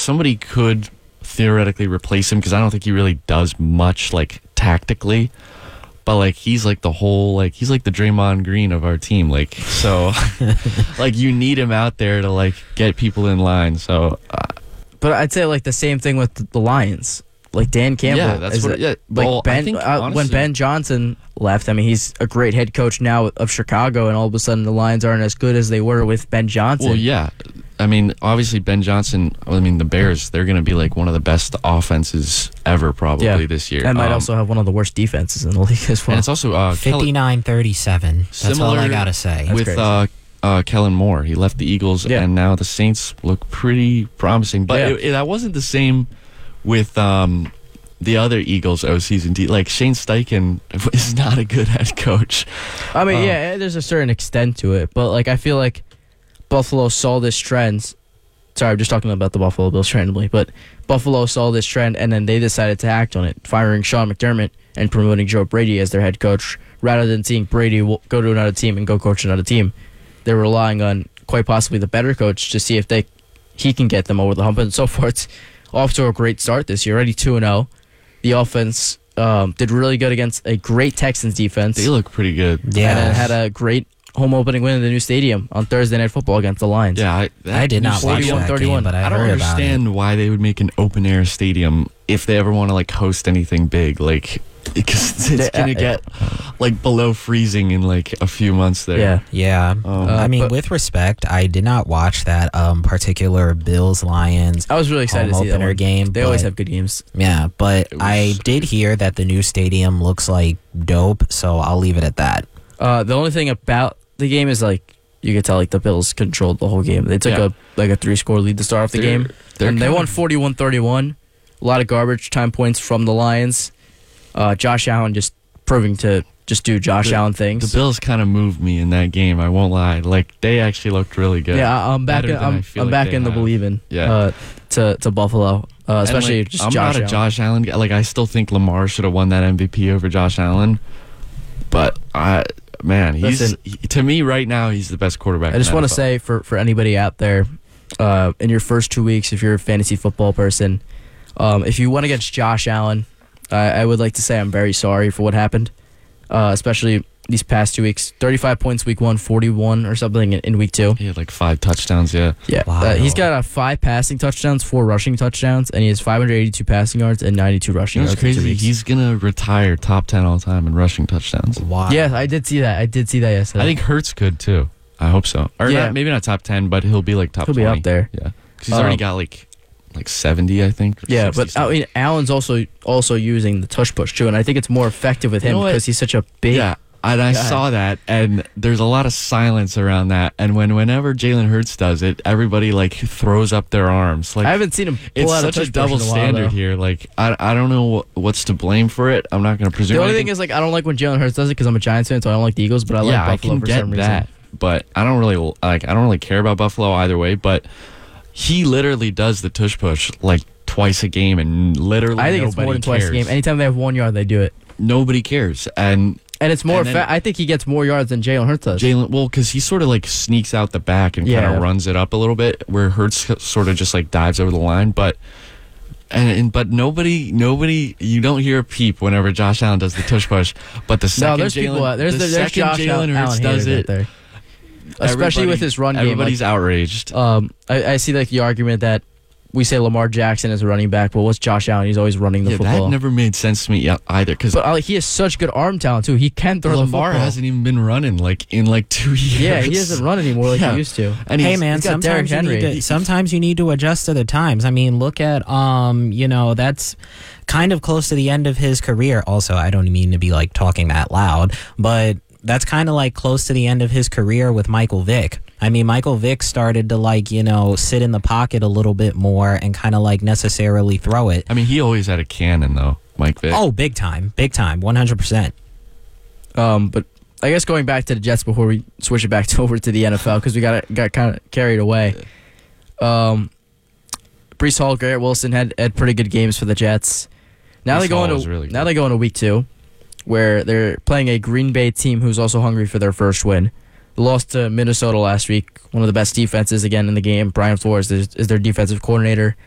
somebody could theoretically replace him because I don't think he really does much like tactically. But like he's like the whole he's like the Draymond Green of our team. Like so, like you need him out there to like get people in line. So, but I'd say like the same thing with the Lions. Like Dan Campbell. Yeah, that's what. Yeah, like well, Ben. I think, honestly, when Ben Johnson left, I mean, he's a great head coach now of Chicago, and all of a sudden the Lions aren't as good as they were with Ben Johnson. Well, yeah. I mean, obviously Ben Johnson. I mean, the Bears. They're going to be like one of the best offenses ever, probably this year. And might also have one of the worst defenses in the league as well. And it's also 59-37. That's all I gotta say. With Kellen Moore, he left the Eagles, and now the Saints look pretty promising. But that wasn't the same with the other Eagles OCs and like Shane Steichen is not a good head coach. I mean, there's a certain extent to it, but like I feel like Buffalo saw this trend. Sorry, I'm just talking about the Buffalo Bills randomly, but Buffalo saw this trend and then they decided to act on it, firing Sean McDermott and promoting Joe Brady as their head coach rather than seeing Brady go to another team and go coach another team. They're relying on quite possibly the better coach to see if he can get them over the hump, and so far it's off to a great start this year, already 2-0. The offense did really good against a great Texans defense. They look pretty good. Yeah. And had a great home opening win in the new stadium on Thursday Night Football against the Lions. Yeah, I did not watch that game, but I don't heard understand why they would make an open air stadium if they ever want to like host anything big, like because it's gonna get like below freezing in like a few months there. Yeah. I mean, with respect, I did not watch that particular Bills Lions. I was really excited to see that opener one. game. They always have good games. Yeah, but I did hear that the new stadium looks like dope, so I'll leave it at that. The only thing about the game is like you could tell like the Bills controlled the whole game. They took a 3-score lead to start off the game, and they won 41-31. A lot of garbage time points from the Lions. Josh Allen just proving to just do Josh Allen things. The Bills kind of moved me in that game. I won't lie. Like they actually looked really good. Yeah, I'm back. I'm back in the believing. Yeah. To Buffalo, especially just I'm Josh not a Allen. Josh Allen guy. Like I still think Lamar should have won that MVP over Josh Allen, but to me right now he's the best quarterback. I just want to NFL. say for anybody out there, in your first 2 weeks, if you're a fantasy football person, if you went against Josh Allen, I would like to say I'm very sorry for what happened, especially these past 2 weeks. 35 points week 1, 41 or something in week 2. He had like 5 touchdowns, yeah. Wow. He's got 5 passing touchdowns, 4 rushing touchdowns, and he has 582 passing yards and 92 rushing yards. It's crazy. In 2 weeks. He's going to retire top 10 all time in rushing touchdowns. Wow. Yeah, I did see that. Yesterday. I think Hurts could too. I hope so. Or maybe not top 10, but he'll be like top 20. He'll be up there. Yeah. Because he's already got like 70, I think. Yeah, 60, but I mean, Allen's also using the tush push too, and I think it's more effective with him because he's such a big. Yeah, and I saw that, and there's a lot of silence around that. And whenever Jalen Hurts does it, everybody like throws up their arms. Like I haven't seen him. It's out such a a double standard here. Like I don't know what's to blame for it. I'm not going to presume. The only anything. thing is like I don't like when Jalen Hurts does it because I'm a Giants fan, so I don't like the Eagles. But I like Buffalo I can for get some that, reason. but I don't really care about Buffalo either way. But he literally does the tush push like twice a game, and literally I think it's more than twice a game. Anytime they have 1 yard, they do it. Nobody cares, and it's more. I think he gets more yards than Jalen Hurts does. Because he sort of like sneaks out the back and kind of runs it up a little bit, where Hurts sort of just like dives over the line, but nobody, you don't hear a peep whenever Josh Allen does the tush push. But the second Jalen Hurts does it, there. Especially with his run game. Everybody's outraged. I see like the argument that we say Lamar Jackson is a running back, but what's Josh Allen? He's always running the football. That never made sense to me either. But he has such good arm talent too. He can throw the football. Lamar hasn't even been running like in like 2 years. Yeah, he doesn't run anymore like he used to. And hey man, sometimes you need to adjust to the times. I mean, look at that's kind of close to the end of his career. Also, I don't mean to be like talking that loud, but that's kind of like close to the end of his career with Michael Vick. I mean, Michael Vick started to sit in the pocket a little bit more and kind of like necessarily throw it. I mean, he always had a cannon though, Mike Vick. Oh, big time, 100%. But I guess going back to the Jets before we switch it back over to the NFL because we got kind of carried away. Breece Hall, Garrett Wilson had pretty good games for the Jets. Now they go into week 2, where they're playing a Green Bay team who's also hungry for their first win. They lost to Minnesota last week, one of the best defenses again in the game. Brian Flores is their defensive coordinator.